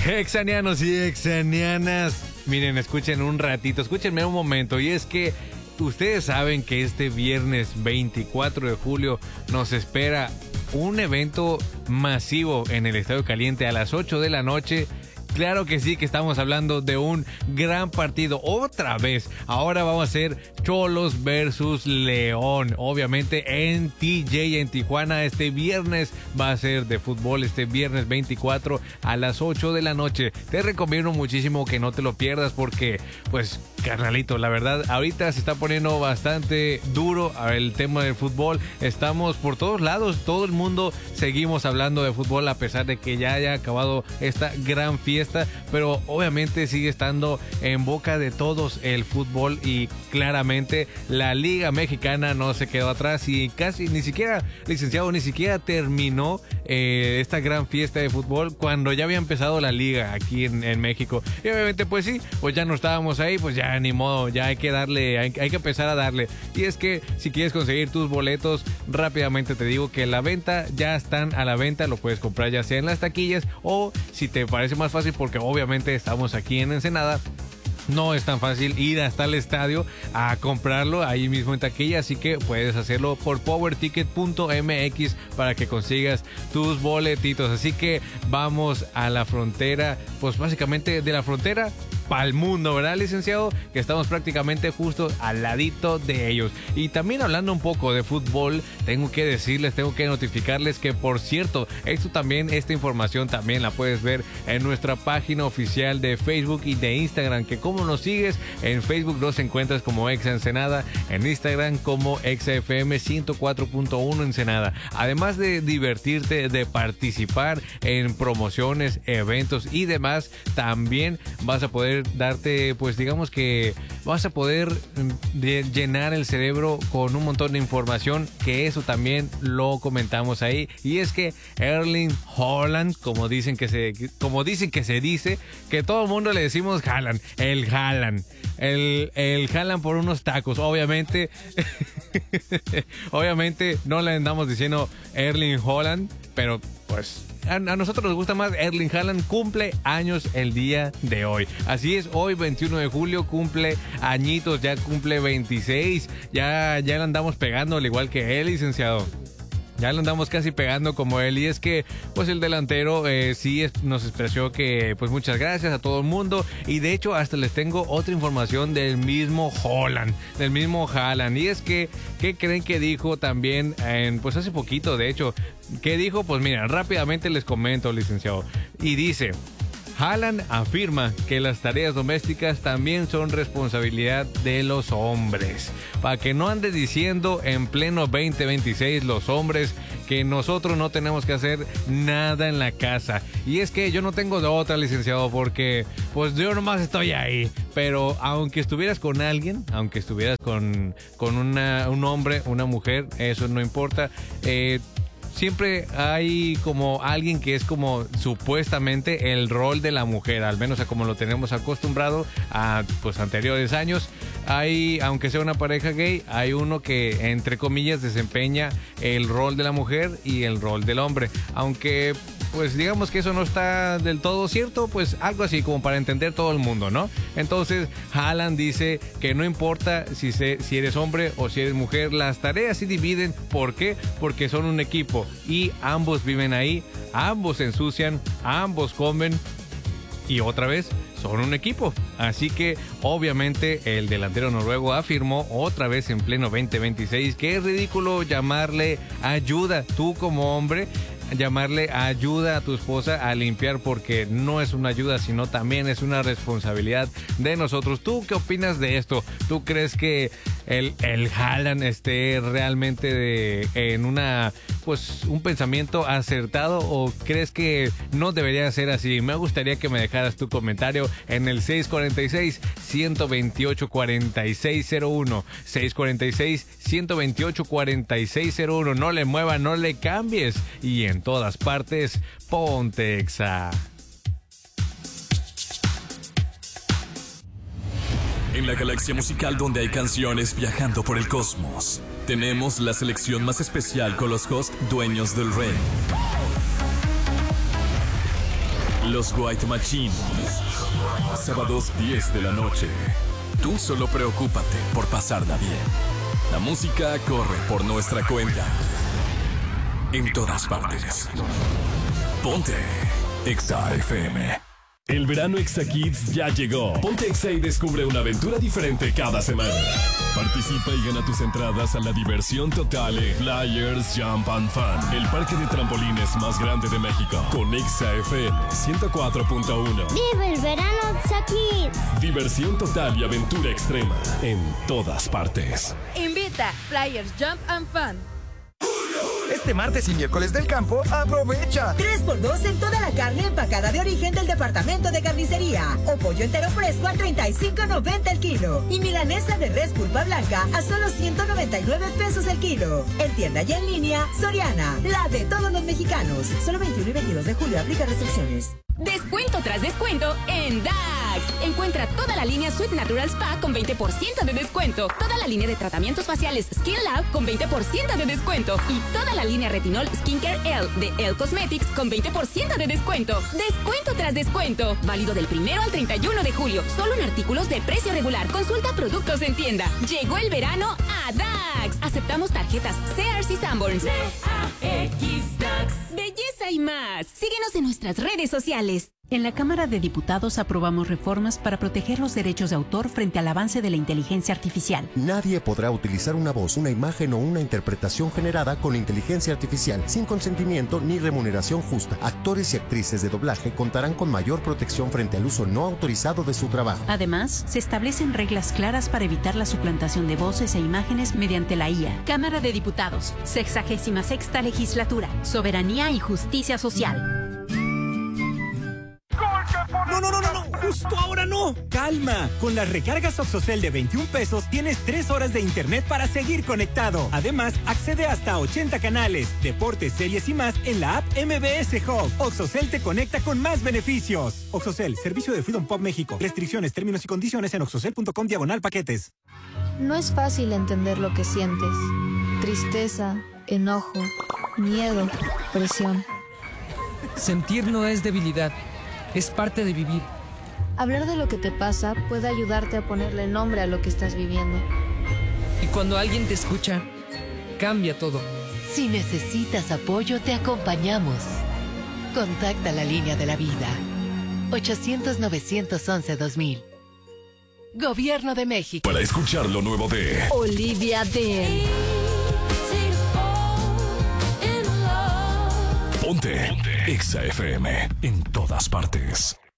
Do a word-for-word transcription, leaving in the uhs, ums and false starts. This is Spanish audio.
Exanianos y exanianas, miren, escuchen un ratito, escúchenme un momento. Y es que ustedes saben que este viernes veinticuatro de julio nos espera un evento masivo en el Estadio Caliente a las ocho de la noche. Claro que sí, que estamos hablando de un gran partido. Otra vez, ahora vamos a hacer Cholos versus León. Obviamente en T J, en Tijuana. Este viernes va a ser de fútbol. Este viernes veinticuatro a las ocho de la noche. Te recomiendo muchísimo que no te lo pierdas porque, pues, carnalito, la verdad, ahorita se está poniendo bastante duro el tema del fútbol. Estamos por todos lados. Todo el mundo seguimos hablando de fútbol a pesar de que ya haya acabado esta gran fiesta. Pero obviamente sigue estando en boca de todos el fútbol y claramente la Liga Mexicana no se quedó atrás y casi ni siquiera, licenciado, ni siquiera terminó eh, esta gran fiesta de fútbol cuando ya había empezado la liga aquí en, en México. Y obviamente pues sí, pues ya no estábamos ahí, pues ya ni modo, ya hay que darle, hay, hay que empezar a darle. Y es que si quieres conseguir tus boletos, rápidamente te digo que la venta ya están a la venta, lo puedes comprar ya sea en las taquillas o si te parece más fácil porque obviamente estamos aquí en Ensenada. No es tan fácil ir hasta el estadio a comprarlo ahí mismo en taquilla, así que puedes hacerlo por power ticket punto m x para que consigas tus boletitos. Así que vamos a la frontera, pues básicamente de la frontera para el mundo, ¿verdad, licenciado? Que estamos prácticamente justo al ladito de ellos. Y también hablando un poco de fútbol, tengo que decirles, tengo que notificarles que, por cierto, esto también, esta información también la puedes ver en nuestra página oficial de Facebook y de Instagram, que como nos sigues, en Facebook nos encuentras como Exa Ensenada, en Instagram como Exa F M ciento cuatro punto uno Ensenada. Además de divertirte, de participar en promociones, eventos y demás, también vas a poder darte, pues digamos que vas a poder de llenar el cerebro con un montón de información, que eso también lo comentamos ahí. Y es que Erling Haaland, como dicen que se como dicen que se dice, que todo el mundo le decimos Haaland, el Haaland, el, el Haaland por unos tacos, obviamente. Obviamente no le andamos diciendo Erling Haaland, pero pues a, a nosotros nos gusta más. Erling Haaland cumple años el día de hoy. Así es, hoy veintiuno de julio cumple añitos, ya cumple veintiséis. Ya, ya le andamos pegando al igual que él, licenciado. Ya lo andamos casi pegando como él. Y es que pues el delantero eh, sí es, nos expresó que pues muchas gracias a todo el mundo. Y de hecho hasta les tengo otra información del mismo Haaland, del mismo Haaland. Y es que, ¿qué creen que dijo también en, pues hace poquito? De hecho, ¿qué dijo? Pues mira, rápidamente les comento, licenciado. Y dice: Haaland afirma que las tareas domésticas también son responsabilidad de los hombres. Para que no andes diciendo en pleno veinte veintiséis los hombres que nosotros no tenemos que hacer nada en la casa. Y es que yo no tengo de otra, licenciado, porque pues yo nomás estoy ahí. Pero aunque estuvieras con alguien, aunque estuvieras con, con una, un hombre, una mujer, eso no importa. Eh... Siempre hay como alguien que es como supuestamente el rol de la mujer, al menos a como lo tenemos acostumbrado a pues anteriores años. Hay, aunque sea una pareja gay, hay uno que entre comillas desempeña el rol de la mujer y el rol del hombre. Aunque pues digamos que eso no está del todo cierto, pues algo así como para entender todo el mundo, ¿no? Entonces Haaland dice que no importa si, se, si eres hombre o si eres mujer, las tareas se dividen. ¿Por qué? Porque son un equipo y ambos viven ahí, ambos se ensucian, ambos comen y otra vez son un equipo. Así que obviamente el delantero noruego afirmó otra vez en pleno veinte veintiséis que es ridículo llamarle ayuda, tú como hombre, llamarle ayuda a tu esposa a limpiar, porque no es una ayuda, sino también es una responsabilidad de nosotros. ¿Tú qué opinas de esto? ¿Tú crees que el, el Haaland esté realmente de, en una, pues, un pensamiento acertado, o crees que no debería ser así? Me gustaría que me dejaras tu comentario en el seis cuatro seis, uno dos ocho, cuatro seis cero uno, seis cuatro seis, uno dos ocho, cuatro seis cero uno. No le muevas, no le cambies, y en todas partes, ponte Exa. En la galaxia musical donde hay canciones viajando por el cosmos, tenemos la selección más especial con los hosts dueños del rey. Los White Machine. Sábados diez de la noche. Tú solo preocúpate por pasarla bien. La música corre por nuestra cuenta. En todas partes. Ponte Exa F M. El verano Exa Kids ya llegó. Ponte Exa y descubre una aventura diferente cada semana. Participa y gana tus entradas a la diversión total en Flyers Jump and Fun, el parque de trampolines más grande de México. Con Exa F M ciento cuatro punto uno. ¡Vive el verano Exa Kids! Diversión total y aventura extrema en todas partes. Invita Flyers Jump and Fun. Este martes y miércoles del campo, aprovecha tres por dos en toda la carne empacada de origen del departamento de carnicería. O pollo entero fresco a treinta y cinco noventa el kilo. Y milanesa de res pulpa blanca a solo ciento noventa y nueve pesos el kilo. En tienda y en línea, Soriana, la de todos los mexicanos. Solo veintiuno y veintidós de julio, aplica restricciones. Descuento tras descuento en Dax. Encuentra toda la línea Sweet Natural Spa con veinte por ciento de descuento. Toda la línea de tratamientos faciales Skin Lab con veinte por ciento de descuento. Y toda la línea Retinol Skincare L de Elle Cosmetics con veinte por ciento de descuento. Descuento tras descuento. Válido del primero al treinta y uno de julio. Solo en artículos de precio regular. Consulta productos en tienda. Llegó el verano a Dax. Aceptamos tarjetas Sears y Sanborns. D A X Dax. Belleza y más. Síguenos en nuestras redes sociales. En la Cámara de Diputados aprobamos reformas para proteger los derechos de autor frente al avance de la inteligencia artificial. Nadie podrá utilizar una voz, una imagen o una interpretación generada con inteligencia artificial sin consentimiento ni remuneración justa. Actores y actrices de doblaje contarán con mayor protección frente al uso no autorizado de su trabajo. Además, se establecen reglas claras para evitar la suplantación de voces e imágenes mediante la I A. Cámara de Diputados, sexagésima sexta legislatura, soberanía y justicia social. No, no, no, no, no, justo ahora no. Calma, con las recargas Oxocel de veintiún pesos tienes tres horas de internet para seguir conectado. Además, accede hasta ochenta canales, deportes, series y más en la app M B S Hub. Oxocel te conecta con más beneficios. Oxocel, servicio de Freedom Pop México. Restricciones, términos y condiciones en oxocel punto com diagonal paquetes. No es fácil entender lo que sientes. Tristeza, enojo, miedo, presión. Sentir no es debilidad. Es parte de vivir. Hablar de lo que te pasa puede ayudarte a ponerle nombre a lo que estás viviendo. Y cuando alguien te escucha, cambia todo. Si necesitas apoyo, te acompañamos. Contacta la línea de la vida. ochocientos, novecientos once, dos mil. Gobierno de México. Para escuchar lo nuevo de Olivia Dean. Ponte, Ponte Exa F M en todas partes.